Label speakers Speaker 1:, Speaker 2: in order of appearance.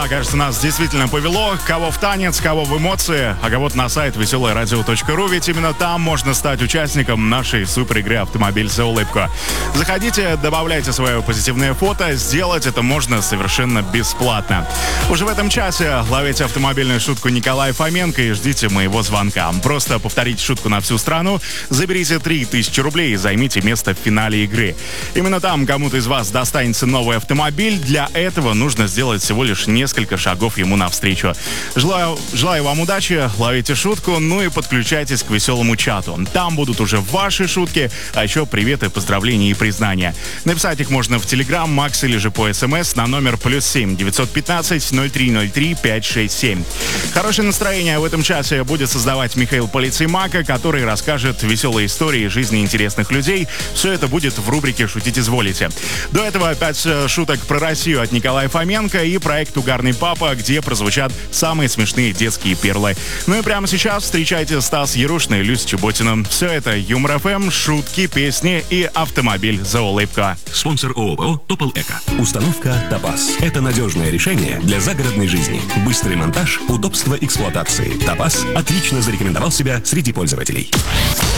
Speaker 1: кажется, нас действительно повело. Кого в танец, кого в эмоции, а кого-то на сайт веселорадио.ру, ведь именно там можно стать участником нашей супер игры «Автомобиль за улыбку». Заходите, добавляйте свое позитивное фото, сделать это можно совершенно бесплатно. Уже в этом часе ловите автомобильную шутку Николая Фоменко и ждите моего звонка. Просто повторите шутку на всю страну, заберите 3000 рублей и займите место в финале игры. Именно там кому-то из вас достанется новый автомобиль. Для этого нужно сделать всего лишь несколько шагов ему навстречу. Желаю вам удачи, ловите шутку, ну и подключайтесь к веселому чату. Там будут уже ваши шутки, а еще приветы, поздравления и признания. Написать их можно в Telegram, Макс или же по СМС на номер +7 915 0303 567. Хорошее настроение в этом часе будет создавать Михаил Полицеймака, который расскажет веселые истории жизни интересных людей. Все это будет в рубрике «Шутить изволите». До этого 5 шуток про Россию от Николая Фоменко и проект «Угарный папа», где прозвучат самые смешные детские перлы. Ну и прямо сейчас встречайте Стас Ярушин и Люся Чеботина. Все это Юмор ФМ, шутки, песни и автомобиль за улыбку.
Speaker 2: Спонсор ООО «Топол Эко». Установка «Топаз». Это надежное решение для загородной жизни. Быстрый монтаж, удобство эксплуатации. «Топаз» отлично зарекомендовал себя среди пользователей.